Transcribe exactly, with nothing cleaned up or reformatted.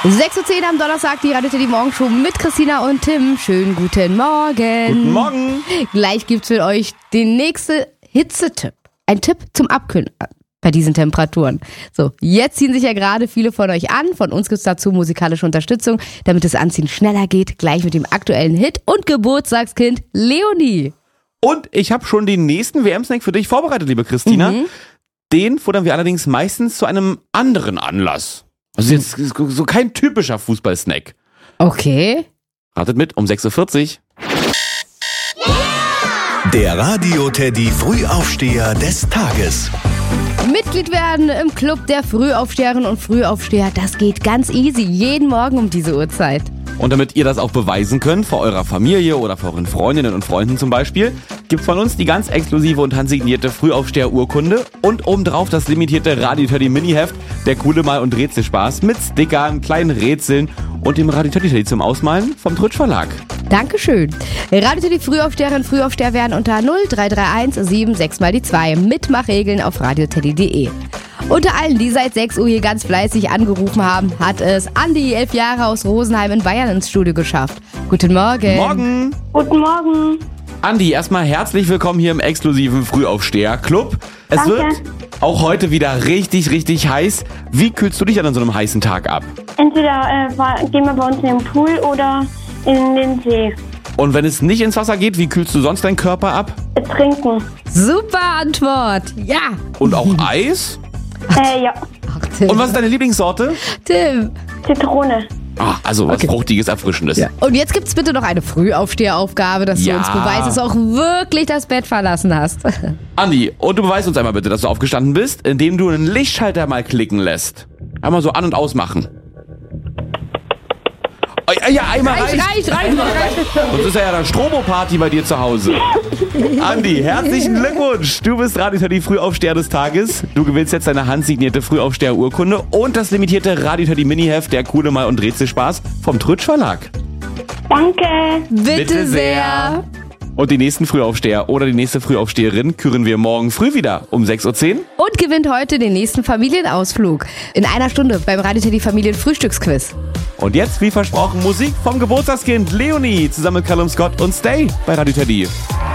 sechs Uhr zehn am Donnerstag, die Radio Teddy Morgenshow mit Christina und Tim. Schönen guten Morgen. Guten Morgen. Gleich gibt's für euch den nächsten Hitzetipp. Ein Tipp zum Abkühlen bei diesen Temperaturen. So, jetzt ziehen sich ja gerade viele von euch an. Von uns gibt's dazu musikalische Unterstützung, damit das Anziehen schneller geht. Gleich mit dem aktuellen Hit und Geburtstagskind Leonie. Und ich habe schon den nächsten W M-Snack für dich vorbereitet, liebe Christina. Mhm. Den futtern wir allerdings meistens zu einem anderen Anlass. Also jetzt so kein typischer Fußballsnack. Okay. Ratet mit um sechs Uhr vierzig. Der Radio Teddy Frühaufsteher des Tages. Mitglied werden im Club der Frühaufsteherinnen und Frühaufsteher, das geht ganz easy, jeden Morgen um diese Uhrzeit. Und damit ihr das auch beweisen könnt, vor eurer Familie oder vor euren Freundinnen und Freunden zum Beispiel, gibt's von uns die ganz exklusive und handsignierte Frühaufsteher-Urkunde und obendrauf das limitierte Radio Teddy Mini-Heft, der coole Mal- und Rätselspaß mit Stickern, kleinen Rätseln und dem Radio Teddy Teddy zum Ausmalen vom Tritsch Verlag. Dankeschön. Radio Teddy Frühaufsteherinnen und Frühaufsteher werden unter null drei drei eins sieben sechs mal die zwei. Mitmachregeln auf radioteddy punkt de. Unter allen, die seit sechs Uhr hier ganz fleißig angerufen haben, hat es Andi, elf Jahre aus Rosenheim in Bayern ins Studio geschafft. Guten Morgen. Morgen. Guten Morgen. Andi, erstmal herzlich willkommen hier im exklusiven Frühaufsteher-Club. Es Danke. wird auch heute wieder richtig, richtig heiß. Wie kühlst du dich an so einem heißen Tag ab? Entweder äh, war, gehen wir bei uns in den Pool oder in den See. Und wenn es nicht ins Wasser geht, wie kühlst du sonst deinen Körper ab? Äh, trinken. Super Antwort. Ja. Und auch Eis? Äh, ja. Ach, Tim. Und was ist deine Lieblingssorte? Tim. Zitrone. Ah, also was Okay. Fruchtiges, Erfrischendes. Ja. Und jetzt gibt's bitte noch eine Frühaufsteheraufgabe, dass Ja. du uns beweist, dass du auch wirklich das Bett verlassen hast. Andi, und du beweist uns einmal bitte, dass du aufgestanden bist, indem du einen Lichtschalter mal klicken lässt. Einmal so an- und ausmachen. Oh, ja, ja, einmal reicht. reicht, reicht, reicht. Sonst ist ja dann Strobo-Party bei dir zu Hause. Andi, herzlichen Glückwunsch. Du bist Radio Teddy Frühaufsteher des Tages. Du gewinnst jetzt deine handsignierte Frühaufsteher-Urkunde und das limitierte Radio Teddy Mini-Heft, der coole Mal- und Rätselspaß vom Tritsch Verlag. Danke. Bitte, Bitte sehr. sehr. Und die nächsten Frühaufsteher oder die nächste Frühaufsteherin küren wir morgen früh wieder um sechs Uhr zehn. Und gewinnt heute den nächsten Familienausflug. In einer Stunde beim Radio Teddy Familienfrühstücksquiz. Und jetzt, wie versprochen, Musik vom Geburtstagskind Leonie zusammen mit Callum Scott und Stay bei Radio Teddy.